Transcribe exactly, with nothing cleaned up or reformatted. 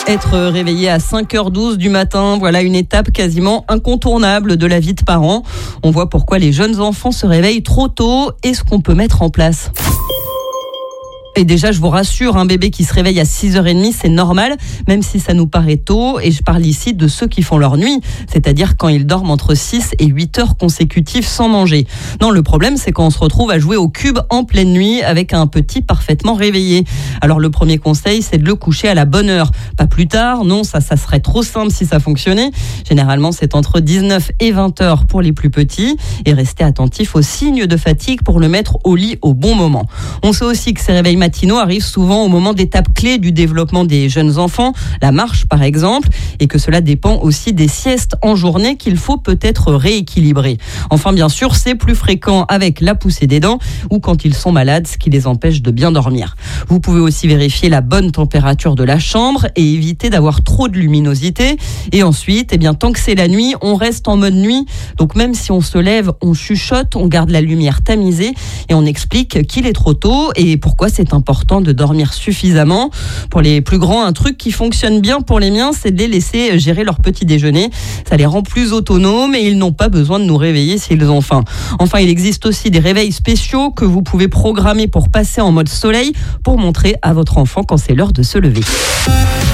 Être réveillé à cinq heures douze du matin, voilà une étape quasiment incontournable de la vie de parents. On voit pourquoi les jeunes enfants se réveillent trop tôt et ce qu'on peut mettre en place. Et déjà, je vous rassure, un bébé qui se réveille à six heures trente, c'est normal, même si ça nous paraît tôt. Et je parle ici de ceux qui font leur nuit, c'est-à-dire quand ils dorment entre six et huit heures consécutives sans manger. Non, le problème, c'est quand on se retrouve à jouer au cube en pleine nuit avec un petit parfaitement réveillé. Alors, le premier conseil, c'est de le coucher à la bonne heure. Pas plus tard, non, ça, ça serait trop simple si ça fonctionnait. Généralement, c'est entre dix-neuf et vingt heures pour les plus petits. Et restez attentif aux signes de fatigue pour le mettre au lit au bon moment. On sait aussi que ces réveils matinaux arrivent souvent au moment d'étapes clés du développement des jeunes enfants, la marche par exemple, et que cela dépend aussi des siestes en journée qu'il faut peut-être rééquilibrer. Enfin, bien sûr, c'est plus fréquent avec la poussée des dents ou quand ils sont malades, ce qui les empêche de bien dormir. Vous pouvez aussi vérifier la bonne température de la chambre et éviter d'avoir trop de luminosité. Et ensuite, eh bien, tant que c'est la nuit, on reste en mode nuit. Donc même si on se lève, on chuchote, on garde la lumière tamisée et on explique qu'il est trop tôt et pourquoi c'est important de dormir suffisamment. Pour les plus grands, un truc qui fonctionne bien pour les miens, c'est de les laisser gérer leur petit déjeuner. Ça les rend plus autonomes et ils n'ont pas besoin de nous réveiller s'ils ont faim. Enfin, il existe aussi des réveils spéciaux que vous pouvez programmer pour passer en mode soleil pour montrer à votre enfant quand c'est l'heure de se lever.